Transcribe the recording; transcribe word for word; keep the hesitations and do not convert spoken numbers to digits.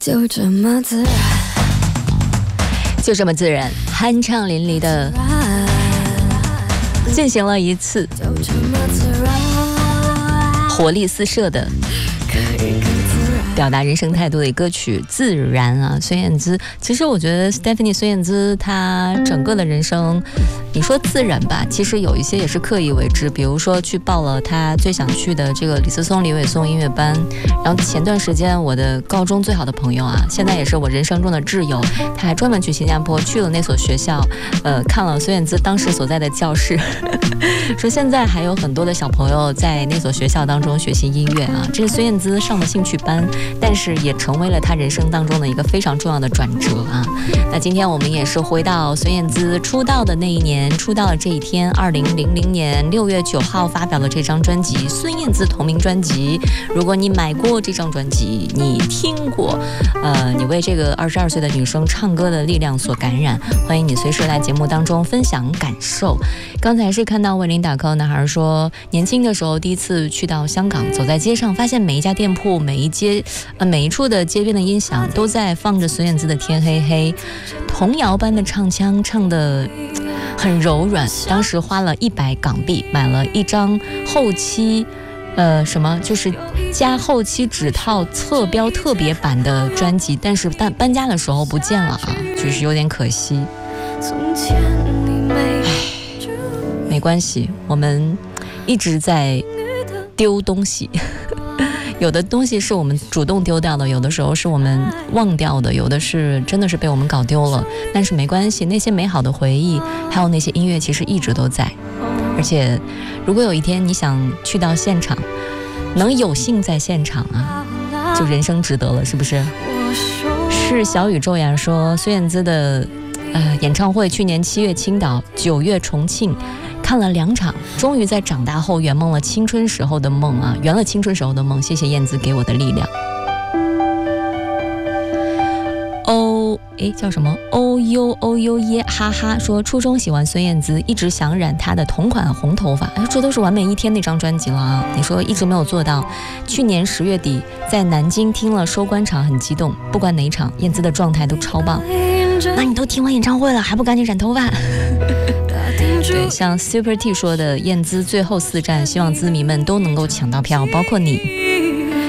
就这么自然， 就这么自然，酣畅淋漓的进行了一次活力四射的表达人生态度的歌曲《自然》啊，孙燕姿。其实我觉得 Stephanie 孙燕姿她整个的人生，你说自然吧，其实有一些也是刻意为之，比如说去报了她最想去的这个李思松、李伟松音乐班。然后前段时间我的高中最好的朋友啊，现在也是我人生中的挚友，他还专门去新加坡去了那所学校，呃，看了孙燕姿当时所在的教室，说现在还有很多的小朋友在那所学校当中学习音乐啊，这是孙燕姿上的兴趣班。但是也成为了他人生当中的一个非常重要的转折啊。那今天我们也是回到孙燕姿出道的那一年，出道的这一天，二零零零年六月九号发表了这张专辑，孙燕姿同名专辑。如果你买过这张专辑，你听过，呃，你为这个二十二岁的女生唱歌的力量所感染，欢迎你随时来节目当中分享感受。刚才是看到为您打 call 男孩说，年轻的时候第一次去到香港，走在街上，发现每一家店铺、每一街。呃，每一处的街边的音响都在放着孙燕姿的《天黑黑》，童谣般的唱腔，唱得很柔软。当时花了一百港币买了一张后期，呃，什么就是加后期指套侧标特别版的专辑，但是但搬家的时候不见了啊，就是有点可惜。唉，没关系，我们一直在丢东西。有的东西是我们主动丢掉的，有的时候是我们忘掉的，有的是真的是被我们搞丢了，但是没关系，那些美好的回忆还有那些音乐其实一直都在。而且如果有一天你想去到现场，能有幸在现场啊，就人生值得了，是不是？是小宇宙呀说孙燕姿的呃演唱会，去年七月青岛，九月重庆，看了两场，终于在长大后圆梦了青春时候的梦啊，圆了青春时候的梦。谢谢燕姿给我的力量。哦，诶，叫什么？哦呦哦呦耶，哈哈，说初中喜欢孙燕姿，一直想染她的同款红头发。哎，这都是完美一天那张专辑了啊！你说一直没有做到。去年十月底在南京听了收官场，很激动，不管哪一场，燕姿的状态都超棒。那你都听完演唱会了，还不赶紧染头发？对，像 Super T 说的，燕姿最后四站，希望资迷们都能够抢到票，包括你。